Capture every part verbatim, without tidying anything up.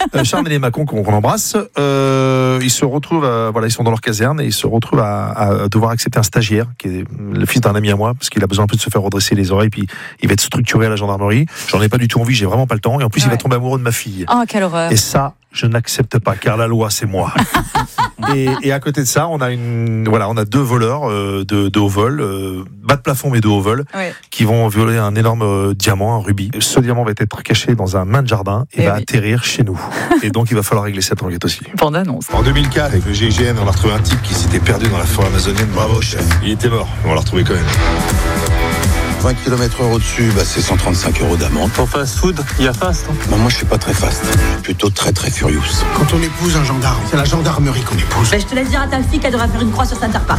euh, Charnel et Mâcon qu'on, qu'on embrasse, euh, ils se retrouvent, à, voilà, ils sont dans leur caserne et ils se retrouvent à, à devoir accepter un stagiaire qui est le fils d'un ami à moi parce qu'il a besoin un peu de se faire redresser les oreilles puis il va être structuré à la gendarmerie. J'en ai pas du tout envie, j'ai vraiment pas le temps et en plus ouais. il va tomber amoureux de ma fille. Oh quelle horreur. Et ça, je n'accepte pas car la loi c'est moi. et, et à côté de ça, on a une, voilà, on a deux voleurs euh, de, de haut vol, euh, bas de plafond mais de haut vol, ouais. qui vont violer un énorme euh, diamant, un rubis. Ce diamant va être caché dans un main de jardin et, et va oui. atterrir chez nous. Et donc il va falloir régler cette enquête aussi. Bande annonce. En deux mille quatre, avec le G I G N, on a retrouvé un type qui s'était perdu dans la forêt amazonienne. Bravo chef, il était mort. On l'a retrouvé quand même. vingt kilomètres heure au-dessus, bah c'est cent trente-cinq euros d'amende. Pour fast food, il y a fast. Hein. Bah moi je suis pas très fast, je suis plutôt très très furious. Quand on épouse un gendarme, c'est la gendarmerie qu'on épouse. Bah, je te laisse dire à ta fille qu'elle devrait faire une croix sur Center-Park.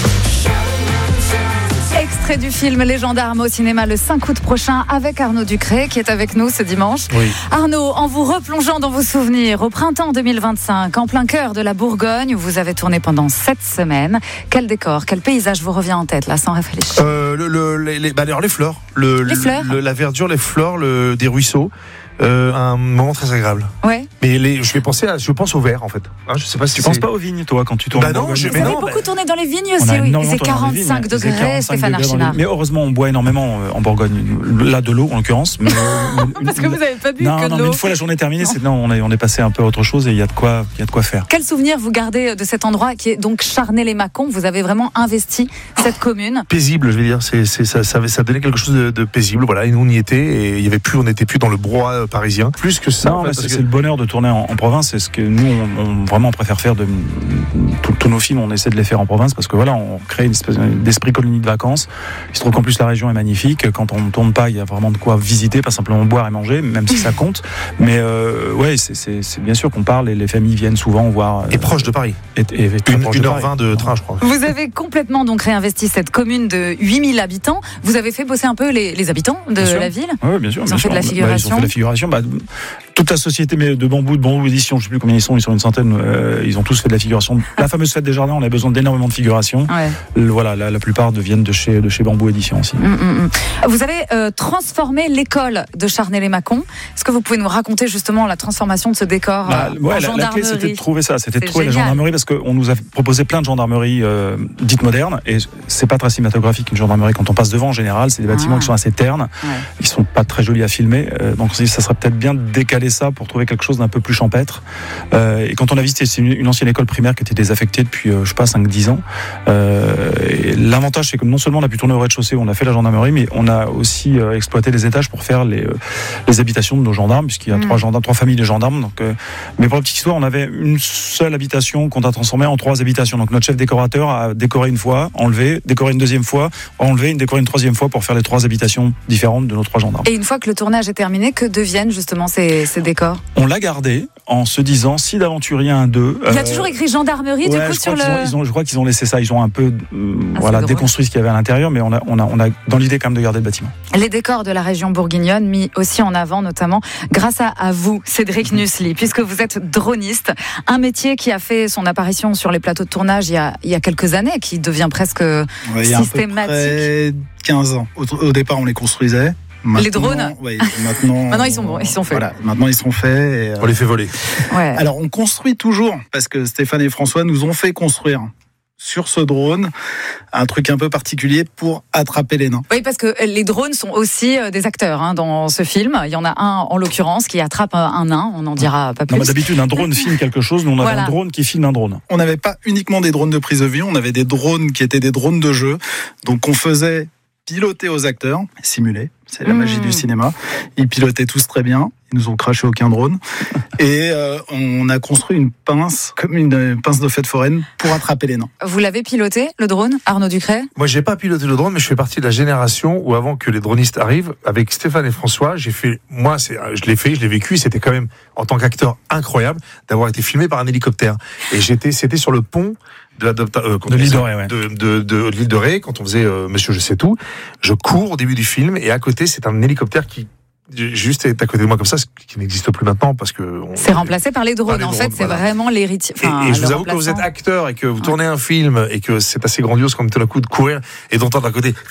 Extrait du film Les Gendarmes au cinéma le cinq août prochain avec Arnaud Ducré qui est avec nous ce dimanche. Oui. Arnaud, en vous replongeant dans vos souvenirs, au printemps deux mille vingt-cinq, en plein cœur de la Bourgogne, où vous avez tourné pendant sept semaines, quel décor, quel paysage vous revient en tête là, sans réfléchir euh, le, le, les, les, bah, alors, les fleurs, le, les fleurs le, la verdure, les fleurs, le, des ruisseaux. Euh, un moment très agréable. Ouais. Mais les, je vais penser à, je pense au verre en fait. Hein, je sais pas si tu c'est... penses pas aux vignes toi quand tu tournes. Bah non, je, vous mais avez non, beaucoup bah... tourné dans les vignes aussi. Oui. C'est quarante-cinq degrés, Stéphane Archinard. Mais heureusement, on boit énormément en Bourgogne. Là, de l'eau en l'occurrence. Mais parce que vous n'avez pas bu non, que de non, l'eau. Mais une fois la journée terminée, non. C'est non, on est on est passé un peu à autre chose et il y a de quoi, il y a de quoi faire. Quel souvenir vous gardez de cet endroit qui est donc Charnay-les-Mâcon? Vous avez vraiment investi cette commune. Paisible, je veux dire. C'est, c'est ça, ça, ça donnait quelque chose de, de paisible. Voilà, et nous on y était et il y avait plus, on n'était plus dans le brouhaha parisien. Plus que ça. Non, en fait, c'est, que... c'est le bonheur de tourner en, en province. C'est ce que nous, on, on vraiment préfère faire de tous, tous nos films. On essaie de les faire en province parce que voilà, on crée une espèce d'esprit colonie de vacances. Il se trouve qu'en plus la région est magnifique. Quand on ne tourne pas, il y a vraiment de quoi visiter, pas simplement boire et manger, même si ça compte. Mais euh, ouais, c'est, c'est, c'est bien sûr qu'on parle et les familles viennent souvent voir. Euh, et proche de Paris. Et, et, et une une heure vingt de train, je crois. Vous avez complètement donc réinvesti cette commune de huit mille habitants. Vous avez fait bosser un peu les, les habitants de la ville. Oui, bien sûr. Ils bien ont sûr. fait de la figuration. Bah, ils ont fait de la figuration. Bah, toute la société de Bambou, de Bambou Édition, je ne sais plus combien ils sont, ils sont une centaine, euh, ils ont tous fait de la figuration. La fameuse fête des jardins, on a besoin d'énormément de figuration. Ouais. Le, voilà, la, la plupart viennent de chez, de chez Bambou Édition aussi. Mmh, mmh. Vous avez euh, transformé l'école de Charnay-les-Mâcon. Est-ce que vous pouvez nous raconter justement la transformation de ce décor bah, euh, ouais, en la, gendarmerie? La clé, c'était de trouver ça, c'était c'est de trouver génial. la gendarmerie parce qu'on nous a proposé plein de gendarmeries euh, dites modernes et c'est pas très cinématographique une gendarmerie quand on passe devant en général, c'est des bâtiments ah. qui sont assez ternes, ouais. Ils sont pas très jolis à filmer, euh, donc ça serait peut-être bien de décaler ça pour trouver quelque chose d'un peu plus champêtre. Euh, et quand on a visité, c'est une, une ancienne école primaire qui était désaffectée depuis, euh, je sais pas, cinq dix ans. Euh, et l'avantage, c'est que non seulement on a pu tourner au rez-de-chaussée où on a fait la gendarmerie, mais on a aussi euh, exploité les étages pour faire les, euh, les habitations de nos gendarmes, puisqu'il y a mmh. trois gendarmes, trois familles de gendarmes. Donc, euh, mais pour la petite histoire, on avait une seule habitation qu'on a transformée en trois habitations. Donc notre chef décorateur a décoré une fois, enlevé, décoré une deuxième fois, enlevé, décoré une troisième fois pour faire les trois habitations différentes de nos trois gendarmes. Et une fois que le tournage est terminé, que deviennent justement ces, ces décors? On l'a gardé en se disant si d'aventure il y a un deux. Il y a euh, toujours écrit gendarmerie ouais, du coup sur le. Ils ont, ils ont, je crois qu'ils ont laissé ça. Ils ont un peu euh, ah, voilà déconstruit ce qu'il y avait à l'intérieur, mais on a, on a, on a dans l'idée quand même de garder le bâtiment. Les décors de la région bourguignonne mis aussi en avant, notamment grâce à, à vous, Cédric mmh. Nussli, puisque vous êtes droniste, un métier qui a fait son apparition sur les plateaux de tournage il y a, il y a quelques années, qui devient presque ouais, systématique. Il y a à peu près quinze ans. Au, au départ, on les construisait. Maintenant, les drones oui, maintenant, maintenant ils sont bons, ils sont faits. Voilà, maintenant ils sont faits. Et, euh... on les fait voler. Ouais. Alors on construit toujours, parce que Stéphane et François nous ont fait construire sur ce drone un truc un peu particulier pour attraper les nains. Oui, parce que les drones sont aussi des acteurs hein, dans ce film. Il y en a un en l'occurrence qui attrape un nain, on n'en dira pas plus. Non, bah, d'habitude un drone filme quelque chose, nous on avait voilà. un drone qui filme un drone. On n'avait pas uniquement des drones de prise de vue, on avait des drones qui étaient des drones de jeu, donc on faisait piloter aux acteurs, simuler, c'est la magie mmh. du cinéma. Ils pilotaient tous très bien, ils nous ont craché aucun drone. Et euh, on a construit une pince, comme une pince de fête foraine, pour attraper les nains. Vous l'avez piloté, le drone, Arnaud Ducré? Moi, j'ai pas piloté le drone, mais je fais partie de la génération où, avant que les dronistes arrivent, avec Stéphane et François, j'ai fait, moi, c'est, je l'ai fait, je l'ai vécu, c'était quand même, en tant qu'acteur, incroyable d'avoir été filmé par un hélicoptère. Et j'étais, c'était sur le pont de, la, euh, de l'île de Ré, ouais. de, de, de, de l'île de Ré, quand on faisait euh, Monsieur Je sais tout. Je cours au début du film, et à côté, c'est un hélicoptère qui juste être à côté de moi comme ça, ce qui n'existe plus maintenant parce que on... c'est remplacé par les drones. Par les en drones, fait, c'est voilà. vraiment l'héritier. Enfin, et, et je vous avoue que vous êtes acteur et que vous tournez ouais. un film et que c'est assez grandiose comme tout d'un coup de courir et d'entendre à côté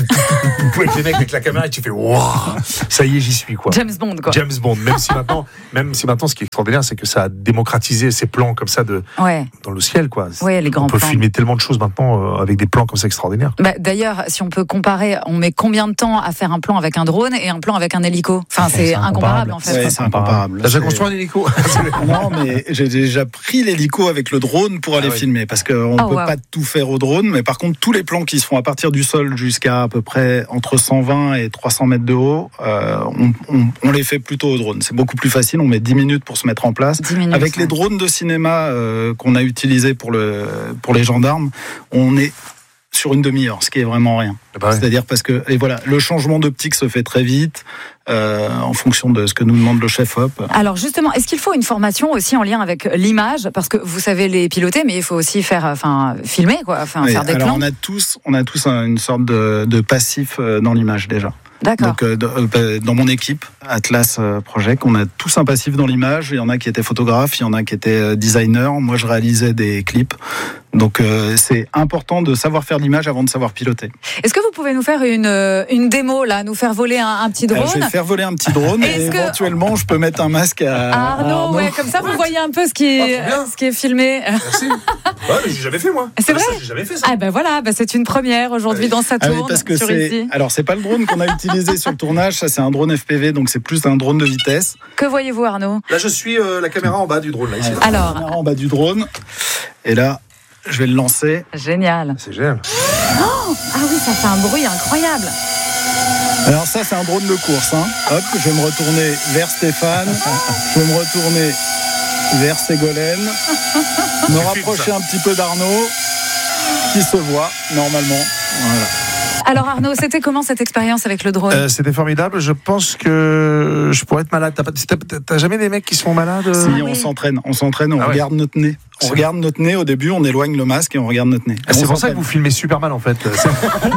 avec les mecs avec la caméra et tu fais waouh, ça y est, j'y suis quoi. James Bond quoi. James Bond. Même si maintenant, même si maintenant, ce qui est extraordinaire, c'est que ça a démocratisé ces plans comme ça de ouais. dans le ciel quoi. Ouais, les grands on peut plans. filmer tellement de choses maintenant euh, avec des plans comme ça extraordinaires. Bah, d'ailleurs, si on peut comparer, on met combien de temps à faire un plan avec un drone et un plan avec un hélico? Enfin, c'est, c'est incomparable en fait. Ouais, c'est incomparable. T'as déjà construit un hélico? Non, mais j'ai déjà pris l'hélico avec le drone pour aller ah, oui. filmer parce qu'on ne oh, peut wow. pas tout faire au drone. Mais par contre, tous les plans qui se font à partir du sol jusqu'à à peu près entre cent vingt et trois cents mètres de haut, euh, on, on, on les fait plutôt au drone. C'est beaucoup plus facile. On met dix minutes pour se mettre en place. Minutes, avec ouais. les drones de cinéma euh, qu'on a utilisés pour, le, pour les gendarmes, on est sur une demi-heure, ce qui est vraiment rien. Bah ouais. C'est-à-dire parce que et voilà, le changement d'optique se fait très vite euh, en fonction de ce que nous demande le chef op. Alors justement, est-ce qu'il faut une formation aussi en lien avec l'image, parce que vous savez les piloter, mais il faut aussi faire, enfin filmer quoi, enfin oui, faire des alors plans. On a tous, on a tous une sorte de, de passif dans l'image déjà. D'accord. Donc euh, dans mon équipe Atlas Project, on a tous un passif dans l'image. Il y en a qui étaient photographes, il y en a qui étaient designers. Moi, je réalisais des clips. Donc euh, c'est important de savoir faire l'image avant de savoir piloter. Est-ce que vous pouvez nous faire une une démo là, nous faire voler un, un petit drone? euh, Je vais faire voler un petit drone et que... éventuellement je peux mettre un masque à, à Arnaud. À Arnaud. Ouais, comme ça vous voyez un peu ce qui est oh, ce qui est filmé. Merci. Ouais, mais j'ai jamais fait moi. C'est vrai. Ça, j'ai jamais fait ça. Ah ben voilà, ben c'est une première aujourd'hui ouais. dans sa tourne. Ah oui, parce que sur c'est... ici. Alors c'est pas le drone qu'on a utilisé sur le tournage, ça c'est un drone F P V, donc c'est plus un drone de vitesse. Que voyez-vous Arnaud? Là je suis euh, la caméra en bas du drone là ici. Alors. La caméra en bas du drone et là. Je vais le lancer. Génial. C'est génial. Oh ah oui, ça fait un bruit incroyable. Alors ça, c'est un drone de course. Hein. Hop, je vais me retourner vers Stéphane. Je vais me retourner vers Ségolène. Me rapprocher un petit peu d'Arnaud, qui se voit normalement. Voilà. Alors Arnaud, c'était comment cette expérience avec le drone? euh, C'était formidable. Je pense que je pourrais être malade. T'as, pas, t'as, t'as jamais des mecs qui sont malades? Si, ah, on oui. s'entraîne. On s'entraîne, on ah, regarde ouais. notre nez. On c'est regarde notre nez au début, on éloigne le masque et on regarde notre nez. Ah, c'est pour ça que vous filmez super mal en fait. C'est,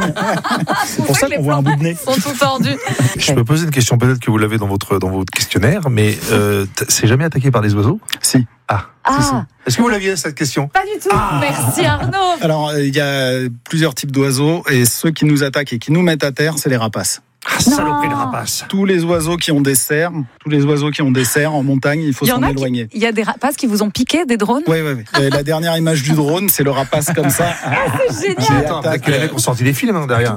c'est pour ça qu'on voit un bout de nez. Sont tout tordus. Je peux poser une question, peut-être que vous l'avez dans votre, dans votre questionnaire, mais euh, c'est jamais attaqué par des oiseaux? Si. Ah. Ah. Si, si. Est-ce que vous l'aviez cette question? Pas du tout. Ah. Merci Arnaud. Alors il y a plusieurs types d'oiseaux et ceux qui nous attaquent et qui nous mettent à terre, c'est les rapaces. Ah, saloperie de rapaces. Tous les oiseaux qui ont des cerfs, tous les oiseaux qui ont des cerfs en montagne, il faut il s'en éloigner. Il y a des rapaces qui vous ont piqué des drones? Oui, oui, oui. La dernière image du drone, c'est le rapace comme ça. Ah, c'est génial. Attends, peut-être que les mecs ont sorti des films hein, derrière.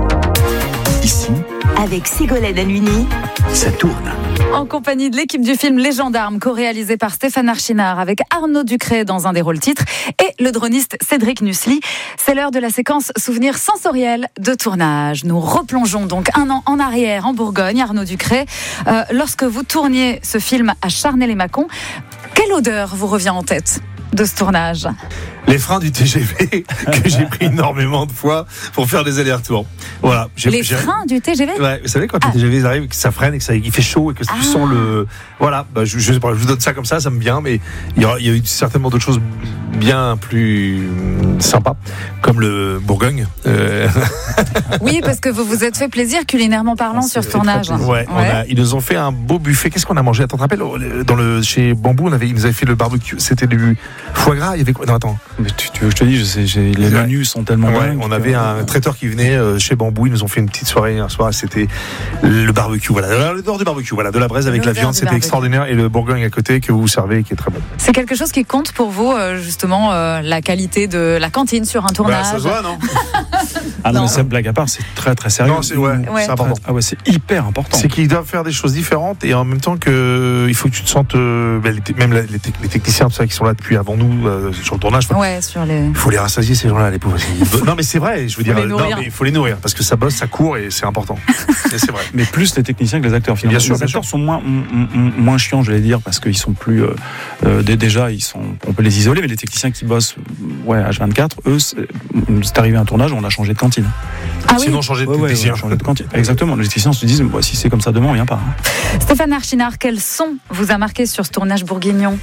Ici, avec Ségolène Aluni, ça tourne. En compagnie de l'équipe du film Les Gendarmes, co-réalisé par Stéphane Archinard avec Arnaud Ducret dans un des rôles titres et le droniste Cédric Nussli. C'est l'heure de la séquence souvenir sensoriel de tournage. Nous replongeons donc un an en arrière en Bourgogne, Arnaud Ducret. Euh, lorsque vous tourniez ce film à Charnay-les-Mâcons, quelle odeur vous revient en tête de ce tournage? Les freins du T G V que j'ai pris énormément de fois pour faire des allers-retours. Voilà. J'ai, les j'ai... freins du T G V? Ouais, vous savez quand ah. le T G V arrive, que ça freine et que ça il fait chaud et que ah. tu sens le. Voilà. Bah, je, je, je vous donne ça comme ça, ça me vient, mais il y a, il y a eu certainement d'autres choses bien plus sympas, comme le Bourgogne. Euh... Oui, parce que vous vous êtes fait plaisir culinairement parlant sur ce tournage. Ouais. ouais. On a, ils nous ont fait un beau buffet. Qu'est-ce qu'on a mangé? Attends, tu te rappelles dans le chez Bambou, on avait, ils nous avaient fait le barbecue. C'était du foie gras. Il y avait quoi? Non, attends. Mais tu, tu veux que je te dise, je sais, j'ai, les ouais. menus sont tellement ouais, bons. On avait un traiteur qui venait euh, chez Bambou. Ils nous ont fait une petite soirée un soir. C'était le barbecue. Voilà, le dehors du barbecue. Voilà, de la braise avec la viande. C'était barbecue. Extraordinaire. Et le Bourgogne à côté que vous servez, qui est très bon. C'est quelque chose qui compte pour vous, justement, euh, la qualité de la cantine sur un tournage. Bah, ça se voit, non? Ah non, mais ça, blague à part, c'est très très sérieux. Non, c'est, ouais, ouais. c'est important. Ah ouais, c'est hyper important. C'est qu'ils doivent faire des choses différentes et en même temps que il faut que tu te sentes, euh, bah, les, même les, les techniciens, tout ça, qui sont là depuis avant nous euh, sur le tournage. Ouais, sur les. Il faut les rassasier ces gens-là, les pauvres. Non, mais c'est vrai. Je veux dire, non, mais il faut les nourrir parce que ça bosse, ça court et c'est important. Et c'est vrai. Mais plus les techniciens que les acteurs. Finalement, bien sûr, les acteurs bien sont moins m- m- moins chiants, je vais dire, parce qu'ils sont plus euh, euh, déjà, ils sont, on peut les isoler, mais les techniciens qui bossent, ouais, H vingt-quatre, eux, c'est, c'est arrivé à un tournage où on a changé de cantine. Ah oui. Sinon, changer de ouais, technicien. Ouais, changer de cantine. Exactement. Les techniciens se disent, bah, si c'est comme ça demain, on vient pas. Hein. Stéphane Archinard, quel son vous a marqué sur ce tournage bourguignon?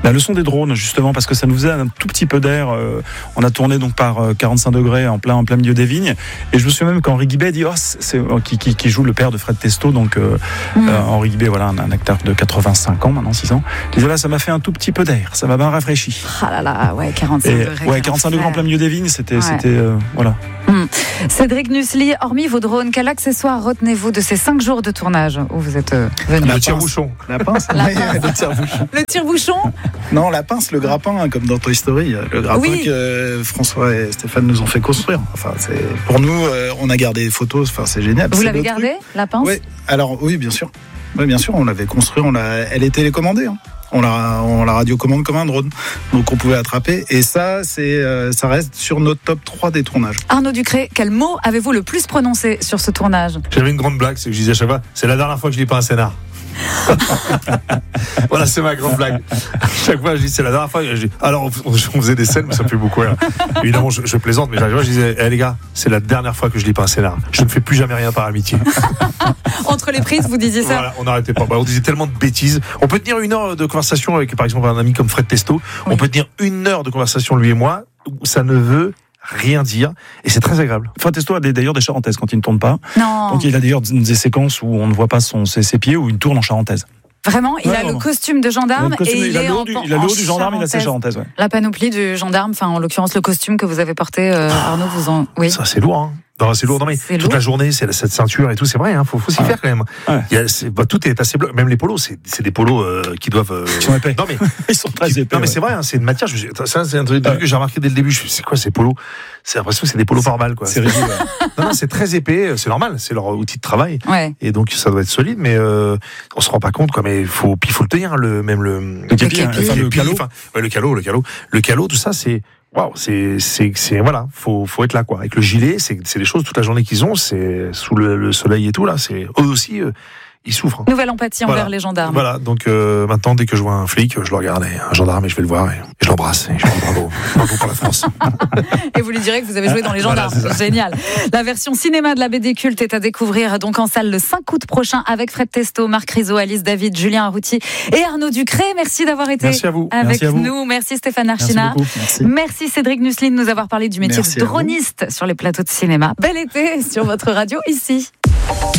La leçon des drones, justement, parce que ça nous faisait un tout petit peu d'air. Euh, on a tourné donc par quarante-cinq degrés en plein, en plein milieu des vignes. Et je me souviens même qu'Henri Guibet dit, oh, c'est, qui, qui, qui joue le père de Fred Testo, donc euh, mmh. euh, Henri Guibet, voilà, un, un acteur de quatre-vingt-cinq ans, maintenant six ans. Il disait là, ça m'a fait un tout petit peu d'air, ça m'a bien rafraîchi. Ah là là, ouais, quarante-cinq et, degrés. Ouais, quarante-cinq degrés en plein milieu des vignes, c'était, ouais. c'était euh, voilà. Mmh. Cédric Nusli, hormis vos drones, quel accessoire retenez-vous de ces cinq jours de tournage où vous êtes euh, venu? Le tire-bouchon. La pince. La oui, pince. le tire-bouchon. Le tire-bouchon. Non, la pince, le grappin, hein, comme dans Toy Story, le grappin oui. que François et Stéphane nous ont fait construire. Enfin, c'est pour nous, euh, on a gardé des photos. Enfin, c'est génial. Vous c'est l'avez gardé, la pince? Oui. Alors oui, bien sûr. Oui, bien sûr, on l'avait construit. On l'a. Elle est télécommandée. Hein. On la, on la radiocommande comme un drone, donc on pouvait attraper. Et ça, c'est, euh, ça reste sur notre top trois des tournages. Arnaud Ducré, quel mot avez-vous le plus prononcé sur ce tournage? J'avais une grande blague, c'est que je disais à chaque fois, c'est la dernière fois que je lis pas un scénar. Voilà, c'est ma grande blague. Chaque fois, je dis c'est la dernière fois. Je dis, alors, on, on faisait des scènes, mais ça me fait beaucoup rire. Évidemment, je, je plaisante, mais chaque fois, je disais, hey, les gars, c'est la dernière fois que je lis pas un scénar. Je ne fais plus jamais rien par amitié. Entre les prises, vous disiez ça? Voilà, on n'arrêtait pas. Bah, on disait tellement de bêtises. On peut tenir une heure de conversation avec, par exemple, un ami comme Fred Testo. Oui. On peut tenir une heure de conversation, lui et moi, où ça ne veut rien dire, et c'est très agréable. Fred Testo a des, d'ailleurs des charentaises quand il ne tourne pas. Non. Donc il a d'ailleurs des séquences où on ne voit pas son, ses, ses pieds, où il tourne en charentaise. Vraiment, il ouais, a vraiment. le costume de gendarme le costume, et il, il a est le haut en, du, en, il a le haut du gendarme, il a ses charentaises. Ouais. La panoplie du gendarme, enfin en l'occurrence le costume que vous avez porté, euh, Arnaud, vous en. Oui. Ça c'est lourd, hein. Non, c'est lourd, non mais toute lourd. La journée, c'est cette ceinture et tout, c'est vrai, hein, faut, faut s'y ouais. faire quand même. Ouais. Il y a, c'est, bah, tout est assez bloc, même les polos, c'est, c'est des polos euh, qui doivent. Euh... Ils sont épais. Non mais ils sont très qui, épais. Non mais ouais. c'est vrai, hein, c'est une matière. Je, ça, c'est un truc ouais. que j'ai remarqué dès le début. Je me suis dit, c'est quoi ces polos? C'est l'impression que c'est des polos par balle, quoi. C'est rigide. Ouais. Non, non, c'est très épais, c'est normal, c'est leur outil de travail. Ouais. Et donc ça doit être solide, mais euh, on se rend pas compte, quoi. Mais il faut, puis il faut le tenir, le même le. Le képi, hein, enfin, le calot, enfin, ouais, le calot, le calot, le calot, tout ça, c'est. Waouh, c'est, c'est, c'est, voilà, faut, faut être là, quoi. Avec le gilet, c'est, c'est des choses toute la journée qu'ils ont, c'est sous le, le soleil et tout, là, c'est, eux aussi, euh, ils souffrent. Nouvelle empathie voilà. envers les gendarmes. Voilà, donc, euh, maintenant, dès que je vois un flic, je le regarde, et un gendarme, et je vais le voir, et, et je l'embrasse, et je lui dis bravo, bravo pour la France. Et vous lui direz que vous avez joué dans les gendarmes. Voilà, génial. La version cinéma de la B D culte est à découvrir donc en salle le cinq août prochain avec Fred Testo, Marc Rizzo, Alice David, Julien Arrouti et Arnaud Ducré. Merci d'avoir été Merci à vous. avec Merci à vous. nous. Merci Stéphane Archinard. Merci, Merci. Merci Cédric Nusli de nous avoir parlé du métier Merci de droniste sur les plateaux de cinéma. Bel été sur votre radio ici.